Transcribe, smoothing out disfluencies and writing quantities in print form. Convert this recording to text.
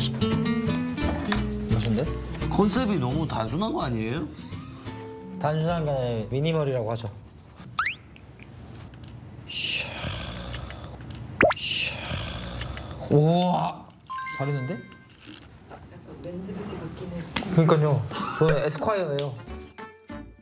멋인데? 컨셉이 너무 단순한 거 아니에요? 단순한 게 아니라 미니멀이라고 하죠. 우와, 잘했는데? 렌즈 뷰티 같긴 해. 그러니까요. 저는 에스콰이어예요.